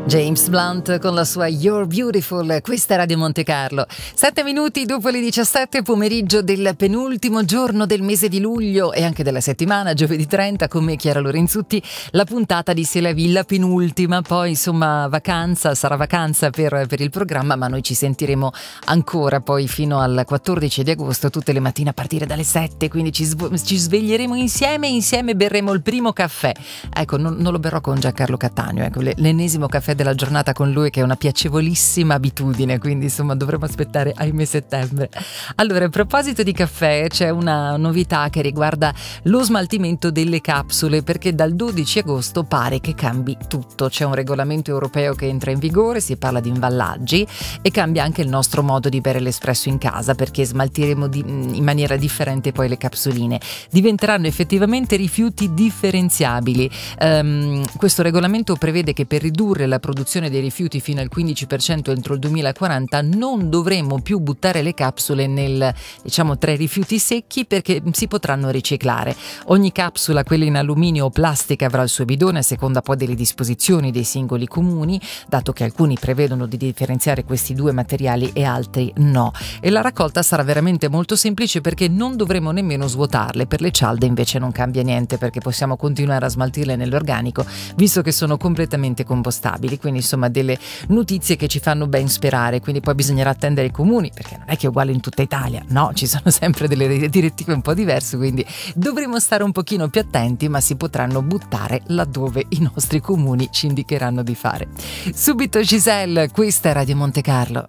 James Blunt con la sua You're Beautiful, questa è Radio Monte Carlo. 7 minuti dopo le 17, pomeriggio del penultimo giorno del mese di luglio e anche della settimana, giovedì 30, con me Chiara Lorenzutti, la puntata di Se la Villa penultima, poi insomma vacanza, sarà vacanza per il programma, ma noi ci sentiremo ancora poi fino al 14 di agosto, tutte le mattine a partire dalle 7, quindi ci sveglieremo insieme berremo il primo caffè. Ecco, non lo berrò con Giancarlo Cattaneo, ecco, l'ennesimo caffè della giornata con lui, che è una piacevolissima abitudine, quindi insomma dovremo aspettare ahimè settembre. Allora, a proposito di caffè, c'è una novità che riguarda lo smaltimento delle capsule, perché dal 12 agosto pare che cambi tutto. C'è un regolamento europeo che entra in vigore, si parla di imballaggi e cambia anche il nostro modo di bere l'espresso in casa, perché smaltiremo in maniera differente poi le capsuline. Diventeranno effettivamente rifiuti differenziabili. Questo regolamento prevede che per ridurre la produzione dei rifiuti fino al 15% entro il 2040 non dovremo più buttare le capsule tra i rifiuti secchi, perché si potranno riciclare. Ogni capsula, quella in alluminio o plastica, avrà il suo bidone a seconda poi delle disposizioni dei singoli comuni, dato che alcuni prevedono di differenziare questi due materiali e altri no. E la raccolta sarà veramente molto semplice, perché non dovremo nemmeno svuotarle. Per le cialde invece non cambia niente, perché possiamo continuare a smaltirle nell'organico, visto che sono completamente compostabili. Quindi insomma delle notizie che ci fanno ben sperare. Quindi poi bisognerà attendere i comuni, perché non è che è uguale in tutta Italia, no, ci sono sempre delle direttive un po' diverse, quindi dovremo stare un pochino più attenti, ma si potranno buttare laddove i nostri comuni ci indicheranno di fare. Subito Giselle, questa è Radio Monte Carlo.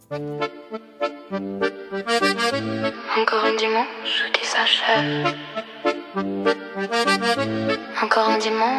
Encore un dimanche qui s'achève. Encore un dimanche